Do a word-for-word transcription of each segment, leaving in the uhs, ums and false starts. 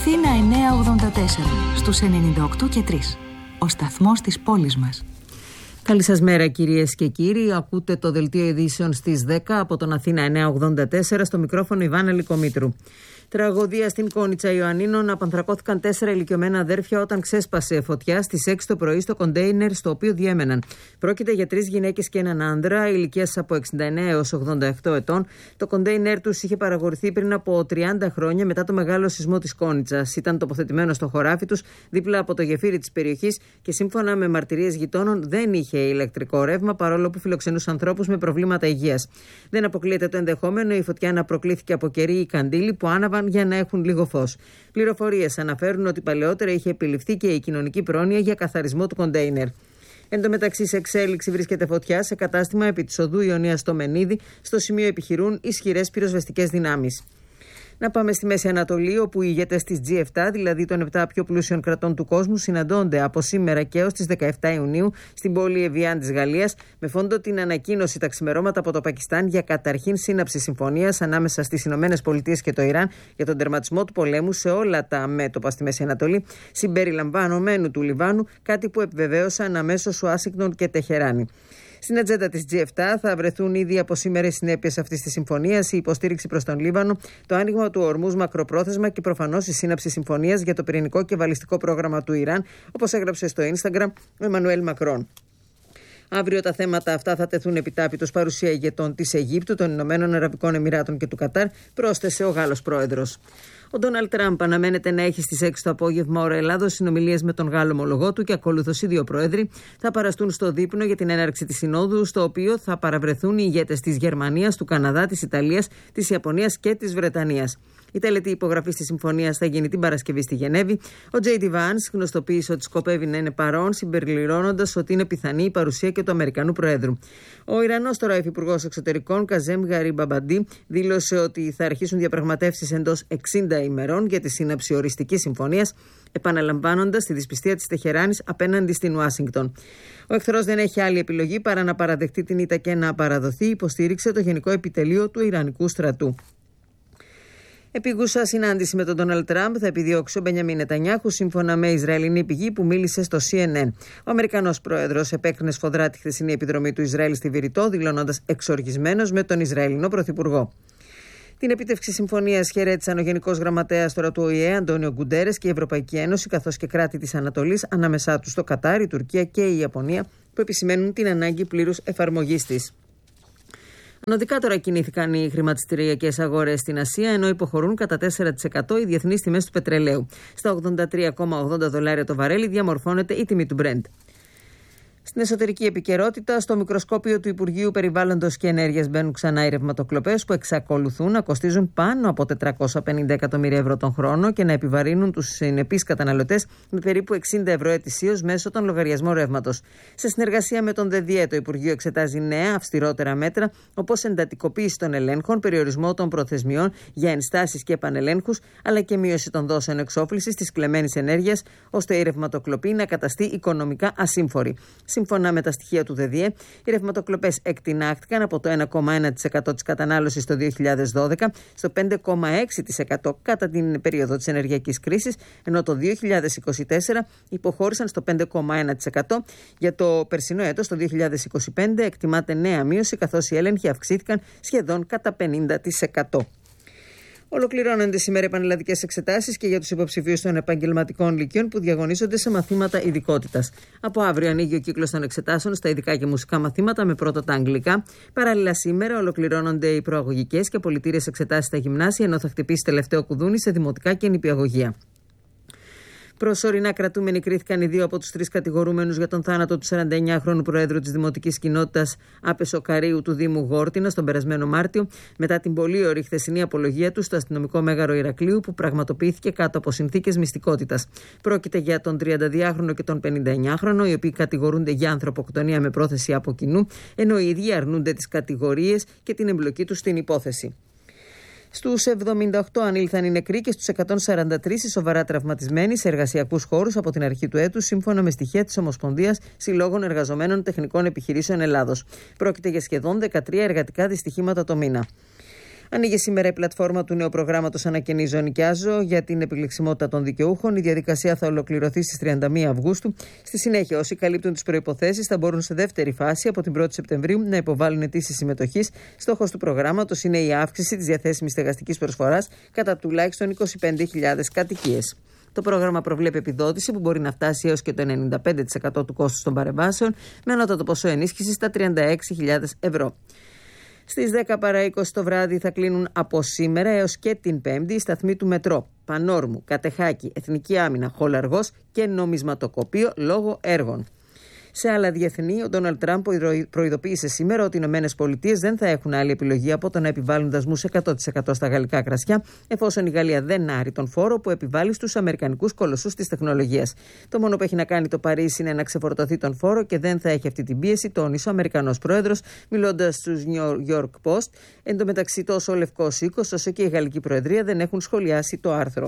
Αθήνα εννιακόσια ογδόντα τέσσερα, στους ενενήντα οκτώ και τρία. Ο σταθμός της πόλης μας. Καλή σας μέρα κυρίες και κύριοι. Ακούτε το δελτίο ειδήσεων στις δέκα από τον Αθήνα εννιακόσια ογδόντα τέσσερα, στο μικρόφωνο Ιβάνα Λυκομήτρου. Τραγωδία στην Κόνιτσα Ιωαννίνων. Απανθρακώθηκαν τέσσερα ηλικιωμένα αδέρφια όταν ξέσπασε φωτιά στις έξι το πρωί στο κοντέινερ στο οποίο διέμεναν. Πρόκειται για τρεις γυναίκες και έναν άντρα ηλικίας από εξήντα εννέα έως ογδόντα οκτώ ετών. Το κοντέινερ τους είχε παραγωγηθεί πριν από τριάντα χρόνια μετά το μεγάλο σεισμό της Κόνιτσας. Ήταν τοποθετημένο στο χωράφι τους δίπλα από το γεφύρι της περιοχής και σύμφωνα με μαρτυρίες γειτόνων δεν είχε ηλεκτρικό ρεύμα, παρόλο που φιλοξενούσε ανθρώπους με προβλήματα υγείας. Δεν αποκλείεται το ενδεχόμενο η φωτιά να προκλήθηκε από κερί ή καντήλι που άναβαν για να έχουν λίγο φως. Πληροφορίες αναφέρουν ότι παλαιότερα είχε επιληφθεί και η κοινωνική πρόνοια για καθαρισμό του κοντέινερ. Εν τω μεταξύ, σε εξέλιξη βρίσκεται φωτιά σε κατάστημα επί της οδού Ιωνίας στο Μενίδη. Στο σημείο επιχειρούν ισχυρές πυροσβεστικές δυνάμεις. Να πάμε στη Μέση Ανατολή, όπου οι ηγέτες της τζι επτά, δηλαδή των επτά πιο πλούσιων κρατών του κόσμου, συναντώνται από σήμερα και έως τις δεκαεπτά Ιουνίου στην πόλη Εβιάν της Γαλλίας, με φόντο την ανακοίνωση τα ξημερώματα από το Πακιστάν για καταρχήν σύναψη συμφωνίας ανάμεσα στις Ηνωμένες Πολιτείες και το Ιράν για τον τερματισμό του πολέμου σε όλα τα μέτωπα στη Μέση Ανατολή, συμπεριλαμβανομένου του Λιβάνου, κάτι που επιβεβαίωσαν αμέσως Ουάσιγκτον και Τεχεράνη. Στην ατζέντα της τζι επτά θα βρεθούν ήδη από σήμερα οι συνέπειες αυτής της συμφωνίας, η υποστήριξη προς τον Λίβανο, το άνοιγμα του ορμούς μακροπρόθεσμα και προφανώς η σύναψη συμφωνίας για το πυρηνικό και βαλιστικό πρόγραμμα του Ιράν, όπως έγραψε στο Instagram ο Εμμανουέλ Μακρόν. Αύριο τα θέματα αυτά θα τεθούν επιτάπητος παρουσία ηγετών της Αιγύπτου, των Ηνωμένων Αραβικών Εμιράτων και του Κατάρ, πρόσθεσε ο Γάλλος πρόεδρος. Ο Ντόναλντ Τραμπ αναμένεται να έχει στις έξι το απόγευμα ώρα Ελλάδος συνομιλίες με τον Γάλλο ομολογό του και ακολούθως οι δύο πρόεδροι θα παραστούν στο δείπνο για την έναρξη της Συνόδου, στο οποίο θα παραβρεθούν οι ηγέτες της Γερμανίας, του Καναδά, της Ιταλίας, της Ιαπωνίας και της Βρετανίας. Η τελετή υπογραφής της συμφωνίας θα γίνει την Παρασκευή στη Γενέβη. Ο Τζέι ντι Vance γνωστοποίησε ότι σκοπεύει να είναι παρόν, συμπεριλαμβάνοντας ότι είναι πιθανή η παρουσία και του Αμερικανού Προέδρου. Ο Ιρανός τώρα υφυπουργός εξωτερικών Καζέμ Γαριμπαμπαντί δήλωσε ότι θα αρχίσουν διαπραγματεύσεις εντός εξήντα ημερών για τη σύναψη οριστικής συμφωνίας, επαναλαμβάνοντας τη δυσπιστία της Τεχεράνης απέναντι στην Ουάσιγκτον. Ο εχθρός δεν έχει άλλη επιλογή παρά να παραδεχτεί την ήττα και να παραδοθεί, υποστήριξε το Γενικό Επιτελείο του Ιρανικού στρατού. Επίγουσα συνάντηση με τον Ντόναλντ Τραμπ θα επιδιώξει ο Μπενιαμίν Νετανιάχου, σύμφωνα με Ισραηλινή πηγή που μίλησε στο σι εν εν. Ο Αμερικανός πρόεδρος επέκρινε σφοδρά τη χθεσινή επιδρομή του Ισραήλ στη Βηρητό, δηλώνοντας εξοργισμένος με τον Ισραηλινό πρωθυπουργό. Την επίτευξη συμφωνίας χαιρέτησαν ο Γενικός Γραμματέας τώρα του Ο Η Ε, Αντώνιο Γκουντέρες, και η Ευρωπαϊκή Ένωση, καθώς και κράτη της Ανατολής, ανάμεσά τους το Κατάρ, η Τουρκία και η Ιαπωνία, που επισημαίνουν την ανάγκη πλήρους εφαρμογής της. Ανωδικά τώρα κινήθηκαν οι χρηματιστηριακές αγορές στην Ασία, ενώ υποχωρούν κατά τέσσερα τοις εκατό οι διεθνείς τιμές του πετρελαίου. Στα ογδόντα τρία κόμμα ογδόντα δολάρια το βαρέλι διαμορφώνεται η τιμή του Brent. Στην εσωτερική επικαιρότητα, στο μικροσκόπιο του Υπουργείου Περιβάλλοντος και Ενέργειας μπαίνουν ξανά οι ρευματοκλοπές που εξακολουθούν να κοστίζουν πάνω από τετρακόσια πενήντα εκατομμύρια ευρώ τον χρόνο και να επιβαρύνουν τους συνεπείς καταναλωτές με περίπου εξήντα ευρώ ετησίως μέσω των λογαριασμών ρεύματος. Σε συνεργασία με τον ΔΕΔΙΕ, το Υπουργείο εξετάζει νέα, αυστηρότερα μέτρα, όπως εντατικοποίηση των ελέγχων, περιορισμό των προθεσμιών για ενστάσεις και επανελέγχους, αλλά και μείωση των δόσεων εξόφλησης της κλεμμένης ενέργειας, ώστε η ρευματοκλοπή να καταστεί οικονομικά ασύμφορη. Σύμφωνα με τα στοιχεία του ΔΕΔΙΕ, οι ρευματοκλοπές εκτινάχτηκαν από το ένα κόμμα ένα τοις εκατό της κατανάλωσης το δύο χιλιάδες δώδεκα στο πέντε κόμμα έξι τοις εκατό κατά την περίοδο της ενεργειακής κρίσης, ενώ το δύο χιλιάδες είκοσι τέσσερα υποχώρησαν στο πέντε κόμμα ένα τοις εκατό. Για το περσινό έτος, το δύο χιλιάδες είκοσι πέντε, εκτιμάται νέα μείωση, καθώς οι έλεγχοι αυξήθηκαν σχεδόν κατά πενήντα τοις εκατό. Ολοκληρώνονται σήμερα πανελλαδικές εξετάσεις και για τους υποψηφίους των επαγγελματικών λυκείων που διαγωνίζονται σε μαθήματα ειδικότητας. Από αύριο ανοίγει ο κύκλος των εξετάσεων στα ειδικά και μουσικά μαθήματα με πρώτα τα αγγλικά. Παράλληλα, σήμερα ολοκληρώνονται οι προαγωγικές και πολιτήριες εξετάσεις στα γυμνάσια, ενώ θα χτυπήσει τελευταίο κουδούνι σε δημοτικά και νηπιαγωγεία. Προσωρινά κρατούμενοι κρίθηκαν οι δύο από τους τρεις κατηγορούμενους για τον θάνατο του σαρανταεννιάχρονου Προέδρου της Δημοτικής Κοινότητας Απεσοκαρίου του Δήμου Γόρτινας τον περασμένο Μάρτιο, μετά την πολύ ωρή χθεσινή απολογία του στο αστυνομικό μέγαρο Ηρακλείου, που πραγματοποιήθηκε κάτω από συνθήκες μυστικότητας. Πρόκειται για τον τριανταδυάχρονο και τον πενηνταεννιάχρονο, οι οποίοι κατηγορούνται για ανθρωποκτονία με πρόθεση από κοινού, ενώ οι ίδιοι αρνούνται τις κατηγορίες και την εμπλοκή τους στην υπόθεση. Στους εβδομήντα οκτώ ανήλθαν οι νεκροί και στους εκατόν σαράντα τρία οι σοβαρά τραυματισμένοι σε εργασιακούς χώρους από την αρχή του έτους, σύμφωνα με στοιχεία της Ομοσπονδίας Συλλόγων Εργαζομένων Τεχνικών Επιχειρήσεων Ελλάδος. Πρόκειται για σχεδόν δεκατρία εργατικά δυστυχήματα το μήνα. Ανοίγει σήμερα η πλατφόρμα του νέου προγράμματος Ανακαινίζω Ενοικιάζω για την επιλεξιμότητα των δικαιούχων. Η διαδικασία θα ολοκληρωθεί στις τριάντα μία Αυγούστου. Στη συνέχεια, όσοι καλύπτουν τις προϋποθέσεις θα μπορούν σε δεύτερη φάση από την πρώτη Σεπτεμβρίου να υποβάλουν αιτήσεις συμμετοχής. Στόχος του προγράμματος είναι η αύξηση της διαθέσιμης στεγαστικής προσφοράς κατά τουλάχιστον είκοσι πέντε χιλιάδες κατοικίες. Το πρόγραμμα προβλέπει επιδότηση που μπορεί να φτάσει έως και το ενενήντα πέντε τοις εκατό του κόστους των παρεμβάσεων, με ανώτατο ποσό ενίσχυσης στα τριάντα έξι χιλιάδες ευρώ. Στις δέκα παρά είκοσι το βράδυ θα κλείνουν από σήμερα έως και την Πέμπτη οι σταθμοί του Μετρό, Πανόρμου, Κατεχάκη, Εθνική Άμυνα, Χολαργός και Νομισματοκοπείο λόγω έργων. Σε άλλα διεθνή, ο Ντόναλντ Τραμπ προειδοποίησε σήμερα ότι οι ΗΠΑ δεν θα έχουν άλλη επιλογή από το να επιβάλλουν δασμούς εκατό τοις εκατό στα γαλλικά κρασιά, εφόσον η Γαλλία δεν άρει τον φόρο που επιβάλλει στους αμερικανικούς κολοσσούς της τεχνολογίας. Το μόνο που έχει να κάνει το Παρίσι είναι να ξεφορτωθεί τον φόρο και δεν θα έχει αυτή την πίεση, τόνισε ο Αμερικανός πρόεδρος, μιλώντας στους New York Post. Εν τω μεταξύ, τόσο ο Λευκός Οίκος όσο και η Γαλλική Προεδρία δεν έχουν σχολιάσει το άρθρο.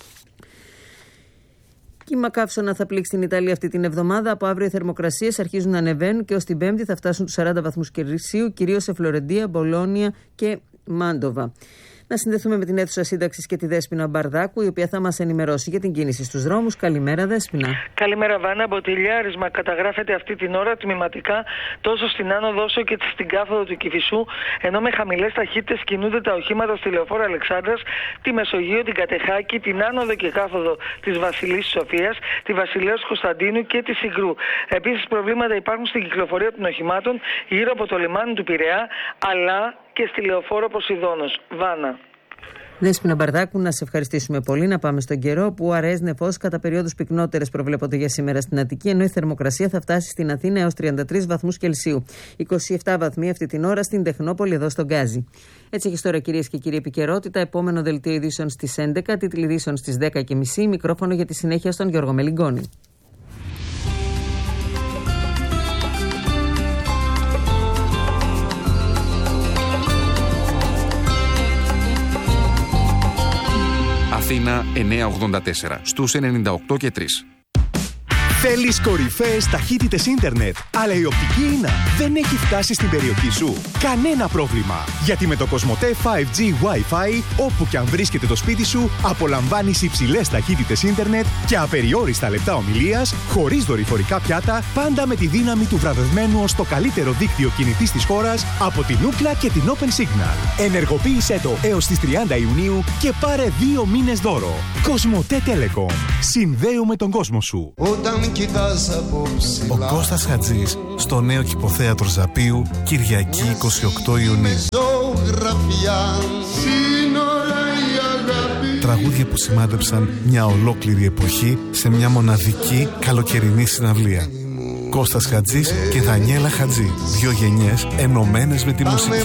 Κύμα καύσωνα θα πλήξει την Ιταλία αυτή την εβδομάδα. Από αύριο οι θερμοκρασίες αρχίζουν να ανεβαίνουν και ως την Πέμπτη θα φτάσουν τους σαράντα βαθμούς Κελσίου, κυρίως σε Φλωρεντία, Μπολόνια και Μάντοβα. Να συνδεθούμε με την αίθουσα σύνταξης και τη Δέσποινα Μπαρδάκου, η οποία θα μας ενημερώσει για την κίνηση στους δρόμους. Καλημέρα, Δέσποινα. Καλημέρα, Βάνα. Μποτιλιάρισμα καταγράφεται αυτή την ώρα τμηματικά τόσο στην άνοδο όσο και στην κάθοδο του Κηφισού, ενώ με χαμηλές ταχύτητες κινούνται τα οχήματα στη Λεωφόρο Αλεξάνδρας, τη Μεσογείο, την Κατεχάκη, την άνοδο και κάθοδο της Βασιλής Σοφίας, τη Βασιλέως Κωνσταντίνου και τη Συγκρού. Επίσης, προβλήματα υπάρχουν στην κυκλοφορία των οχημάτων γύρω από το λιμάνι του Πειραιά, αλλά και στη Λεωφόρο Ποσειδώνος. Βάνα. Δέσποινα Μπαρδάκου, να σε ευχαριστήσουμε πολύ. Να πάμε στον καιρό που αραιές νεφώσεις κατά περιόδους πυκνότερες προβλέπονται για σήμερα στην Αττική, ενώ η θερμοκρασία θα φτάσει στην Αθήνα έως τριάντα τρεις βαθμούς Κελσίου. είκοσι επτά βαθμοί αυτή την ώρα στην Τεχνόπολη εδώ στον Γκάζι. Έτσι έχει τώρα, κυρίες και κύριοι, επικαιρότητα. Επόμενο δελτίο ειδήσεων στις έντεκα, τίτλοι ειδήσεων στις δέκα και μισή. Μικρόφωνο για τη συνέχεια στον Γιώργο Μελιγκόνη. Αθήνα εννιακόσια ογδόντα τέσσερα στους ενενήντα οκτώ και τρία. Θέλεις κορυφαίες ταχύτητες ίντερνετ, αλλά η οπτική ίνα δεν έχει φτάσει στην περιοχή σου? Κανένα πρόβλημα, γιατί με το Κοσμοτέ φάιβ τζι Wi-Fi, όπου και αν βρίσκεται το σπίτι σου, απολαμβάνεις υψηλές ταχύτητες ίντερνετ και απεριόριστα λεπτά ομιλίας, χωρίς δορυφορικά πιάτα, πάντα με τη δύναμη του βραβευμένου ως το καλύτερο δίκτυο κινητής της χώρας από την Ookla και την Open Signal. Ενεργοποίησέ το έως τις τριάντα Ιουνίου και πάρε δύο μήνες δώρο. Κοσμοτέ Telecom. Συνδέουμε τον κόσμο σου. Ο Κώστας Χατζής στο νέο κηποθέατρο Ζαπίου, Κυριακή είκοσι οκτώ Ιουνίου. Τραγούδια που σημάδεψαν μια ολόκληρη εποχή σε μια μοναδική καλοκαιρινή συναυλία. Κώστας Χατζής και Δανιέλα Χατζή, δύο γενιές ενωμένες με τη μουσική.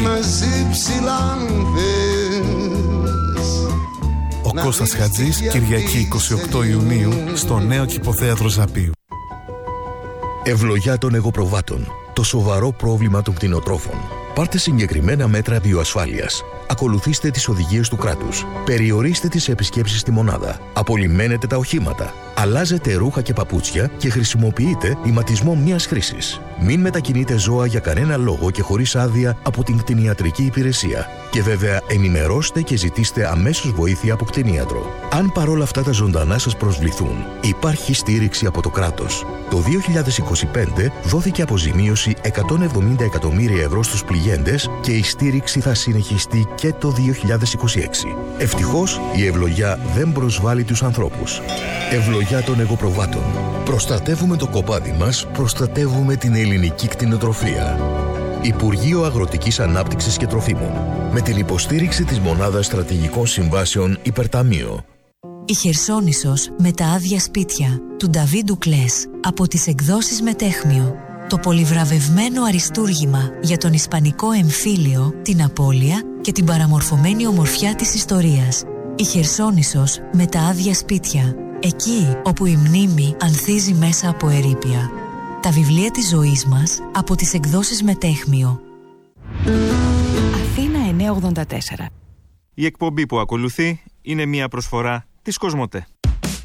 Ο Κώστας Χατζής, Κυριακή είκοσι οκτώ Ιουνίου στο νέο κηποθέατρο Ζαπίου. Ευλογιά των εγωπροβάτων. Το σοβαρό πρόβλημα των κτηνοτρόφων. Πάρτε συγκεκριμένα μέτρα βιοασφάλειας. Ακολουθήστε τις οδηγίες του κράτους. Περιορίστε τις επισκέψεις στη μονάδα. Απολυμμένετε τα οχήματα. Αλλάζετε ρούχα και παπούτσια και χρησιμοποιείτε ηματισμό μιας χρήσης. Μην μετακινείτε ζώα για κανένα λόγο και χωρίς άδεια από την κτηνιατρική υπηρεσία. Και βέβαια ενημερώστε και ζητήστε αμέσως βοήθεια από κτηνίατρο. Αν παρόλα αυτά τα ζωντανά σας προσβληθούν, υπάρχει στήριξη από το κράτος. Το δύο χιλιάδες είκοσι πέντε δόθηκε αποζημίωση εκατόν εβδομήντα εκατομμύρια ευρώ στους πληγέντες και η στήριξη θα συνεχιστεί και το δύο χιλιάδες είκοσι έξι. Ευτυχώς η ευλογιά δεν προσβάλλει τους ανθρώπους. Ευλογιά των εγωπροβάτων. Προστατεύουμε το κοπάδι μας, προστατεύουμε την ελληνική κτηνοτροφία. Υπουργείο Αγροτικής Ανάπτυξης και Τροφίμων. Με την υποστήριξη της Μονάδας Στρατηγικών Συμβάσεων Υπερταμείο. Η Χερσόνησος με τα άδεια σπίτια του Νταβίν Ντουκλές από τις εκδόσεις Μετέχμιο. Το πολυβραβευμένο αριστούργημα για τον ισπανικό εμφύλιο, την απώλεια και την παραμορφωμένη ομορφιά της ιστορίας. Η Χερσόνησος με τα άδεια σπίτια. Εκεί όπου η μνήμη ανθίζει μέσα από ερείπια. Τα βιβλία της ζωής μας από τις εκδόσεις Μετέχμιο. Αθήνα εννιακόσια ογδόντα τέσσερα. Η εκπομπή που ακολουθεί είναι μια προσφορά της Κοσμοτέ.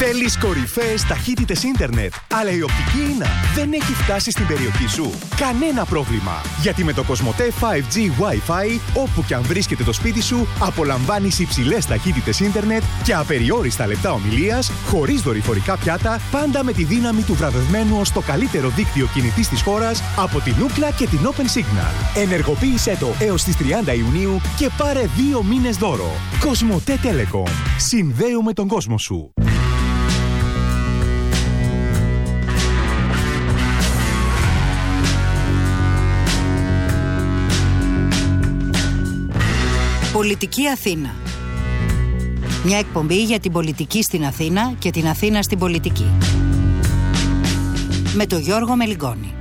Θέλεις κορυφαίες ταχύτητες ίντερνετ, αλλά η οπτική ίνα δεν έχει φτάσει στην περιοχή σου? Κανένα πρόβλημα, γιατί με το Κοσμοτέ φάιβ τζι Wi-Fi, όπου και αν βρίσκεται το σπίτι σου, απολαμβάνεις υψηλές ταχύτητες ίντερνετ και απεριόριστα λεπτά ομιλίας, χωρίς δορυφορικά πιάτα, πάντα με τη δύναμη του βραβευμένου ως το καλύτερο δίκτυο κινητής της χώρας από την Ookla και την Open Signal. Ενεργοποίησέ το έως τις τριάντα Ιουνίου και πάρε δύο μήνες δώρο. Κοσμοτέ Telecom. Συνδέουμε τον κόσμο σου. Πολιτική Αθήνα. Μια εκπομπή για την πολιτική στην Αθήνα και την Αθήνα στην πολιτική. Με τον Γιώργο Μελιγκόνη.